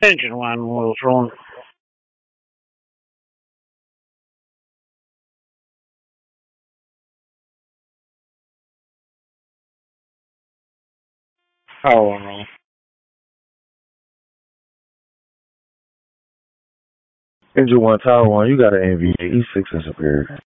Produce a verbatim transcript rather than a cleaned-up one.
engine one was wrong. Oh, wrong. Engine one, Tower one, you got an N V A. E six is superior.